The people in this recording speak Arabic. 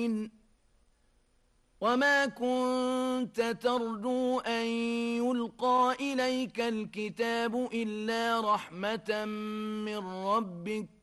وما كنت ترجو أن يلقى إليك الكتاب إلا رحمة من ربك